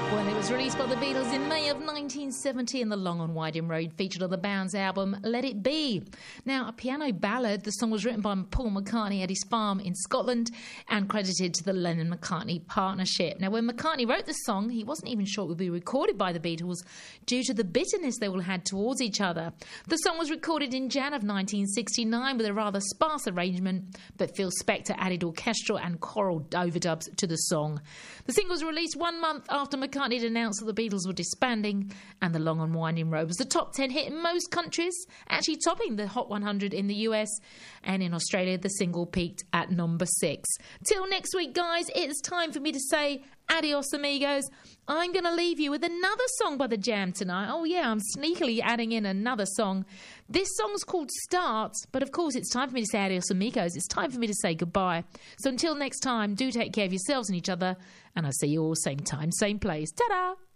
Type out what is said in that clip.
Well, it was released by the Beatles in May of 1970 and The Long and Winding Road featured on the band's album Let It Be. Now, a piano ballad, the song was written by Paul McCartney at his farm in Scotland and credited to the Lennon-McCartney partnership. Now, when McCartney wrote the song, he wasn't even sure it would be recorded by the Beatles due to the bitterness they all had towards each other. The song was recorded in Jan of 1969 with a rather sparse arrangement, but Phil Spector added orchestral and choral overdubs to the song. The single was released 1 month after McCartney had announced that the Beatles were disbanding, and The Long and Winding Road was the top 10 hit in most countries, actually topping the Hot 100 in the US, and in Australia the single peaked at number 6. Till next week, guys, it's time for me to say adios, amigos. I'm going to leave you with another song by The Jam tonight. Oh yeah, I'm sneakily adding in another song. This song's called Start, but of course it's time for me to say adios, amigos. It's time for me to say goodbye. So until next time, do take care of yourselves and each other, and I'll see you all same time, same place. Ta-da!